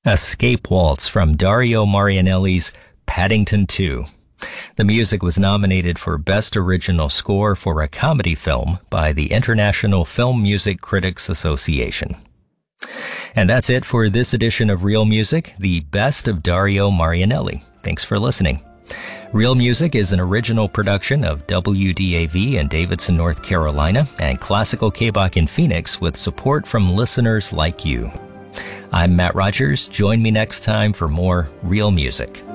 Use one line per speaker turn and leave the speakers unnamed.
Escape Waltz from Dario Marianelli's Paddington 2. The music was nominated for Best Original Score for a Comedy Film by the International Film Music Critics Association. And that's it for this edition of Real Music, the best of Dario Marianelli. Thanks for listening. Real Music is an original production of WDAV in Davidson, North Carolina, and Classical KBOC in Phoenix with support from listeners like you. I'm Matt Rogers. Join me next time for more Real Music.